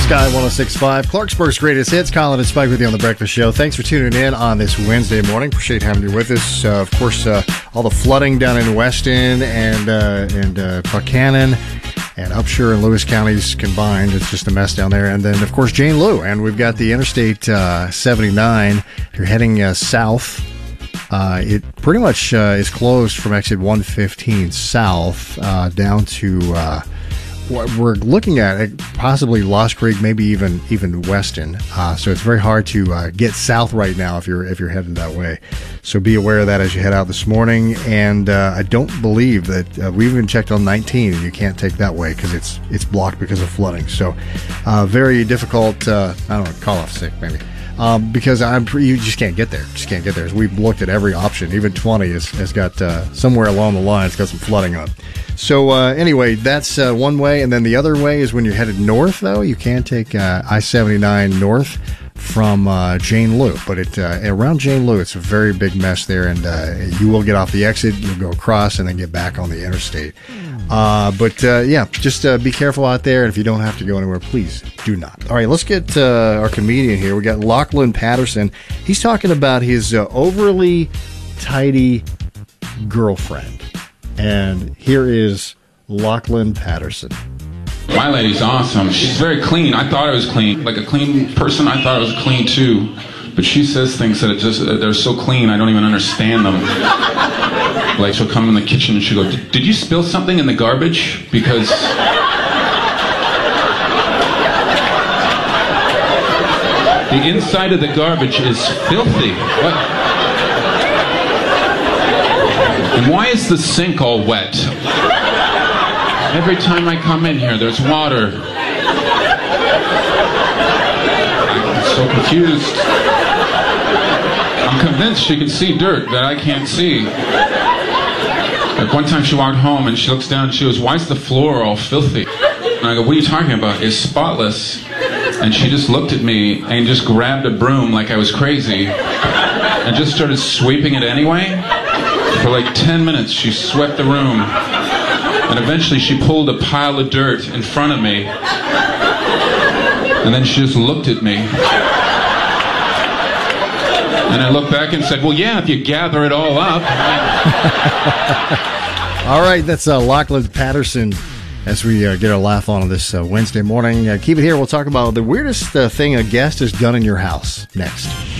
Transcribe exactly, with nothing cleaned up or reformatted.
Sky one oh six point five, Clarksburg's greatest hits. Colin and Spike with you on The Breakfast Show. Thanks for tuning in on this Wednesday morning. Appreciate having you with us. Uh, of course, uh, all the flooding down in Weston and uh, and uh, Buchanan and Upshur and Lewis counties combined. It's just a mess down there. And then, of course, Jane Lew. And we've got the Interstate uh, seventy-nine. If you're heading uh, south, uh, it pretty much uh, is closed from exit one fifteen south uh, down to... Uh, we're looking at possibly Lost Creek, maybe even even Weston. Uh, so it's very hard to uh, get south right now if you're if you're headed that way. So be aware of that as you head out this morning. And uh, I don't believe that uh, we even checked on nineteen, and you can't take that way because it's it's blocked because of flooding. So uh, very difficult. Uh, I don't know, call off sick maybe. Um, because I'm pre- you just can't get there. Just can't get there. We've looked at every option. Even twenty has, has got uh, somewhere along the line. It's got some flooding on it. So uh, anyway, that's uh, one way. And then the other way is when you're headed north, though, you can take uh, I seventy-nine north from uh, Jane Lew. But it, uh, around Jane Lew, it's a very big mess there. And uh, you will get off the exit. You'll go across and then get back on the interstate. Uh, but, uh, yeah, just uh, be careful out there. And if you don't have to go anywhere, please do not. All right, let's get uh, our comedian here. We got Lachlan Patterson. He's talking about his uh, overly tidy girlfriend. And here is Lachlan Patterson. My lady's awesome. She's very clean. I thought I was clean. Like a clean person, I thought I was clean too. But she says things that are just, they're so clean, I don't even understand them. Like she'll come in the kitchen and she'll go, did you spill something in the garbage? Because... the inside of the garbage is filthy. What? And why is the sink all wet? Every time I come in here, there's water. I'm so confused. I'm convinced she can see dirt that I can't see. Like one time she walked home and she looks down and she goes, why is the floor all filthy? And I go, what are you talking about? It's spotless. And she just looked at me and just grabbed a broom like I was crazy and just started sweeping it anyway. For like ten minutes she swept the room. And eventually she pulled a pile of dirt in front of me. And then she just looked at me. And I looked back and said, well, yeah, if you gather it all up. All right, that's uh, Lachlan Patterson as we uh, get our laugh on this uh, Wednesday morning. Uh, keep it here. We'll talk about the weirdest uh, thing a guest has done in your house next.